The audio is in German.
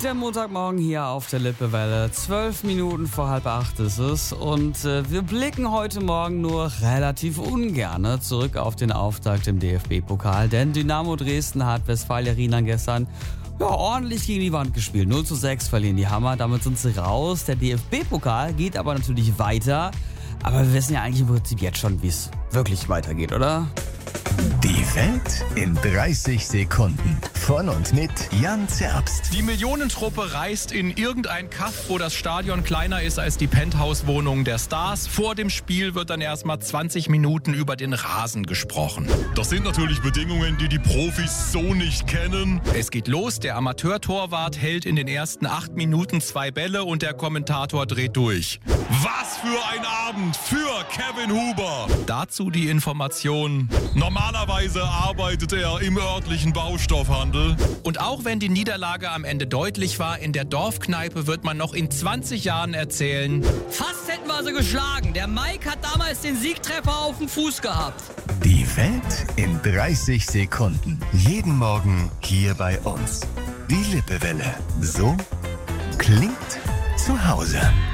Der Montagmorgen hier auf der Lippewelle. 12 Minuten vor 7:30 ist es. Und wir blicken heute Morgen nur relativ ungern zurück auf den Auftakt im DFB-Pokal. Denn Dynamo Dresden hat Westfalia Riemann gestern ordentlich gegen die Wand gespielt. 0:6 verlieren die Hammer, damit sind sie raus. Der DFB-Pokal geht aber natürlich weiter. Aber wir wissen ja eigentlich im Prinzip jetzt schon, wie es wirklich weitergeht, oder? Die Welt in 30 Sekunden. Von und mit Jan Zerbst. Die Millionentruppe reist in irgendein Kaff, wo das Stadion kleiner ist als die Penthouse-Wohnung der Stars. Vor dem Spiel wird dann erstmal 20 Minuten über den Rasen gesprochen. Das sind natürlich Bedingungen, die die Profis so nicht kennen. Es geht los, der Amateurtorwart hält in den ersten 8 Minuten 2 Bälle und der Kommentator dreht durch. Was für ein Abend für Kevin Huber. Dazu die Information: Normalerweise arbeitet er im örtlichen Baustoffhandel. Und auch wenn die Niederlage am Ende deutlich war, in der Dorfkneipe wird man noch in 20 Jahren erzählen: Fast hätten wir sie geschlagen. Der Mike hat damals den Siegtreffer auf dem Fuß gehabt. Die Welt in 30 Sekunden. Jeden Morgen hier bei uns. Die Lippewelle. So klingt zu Hause.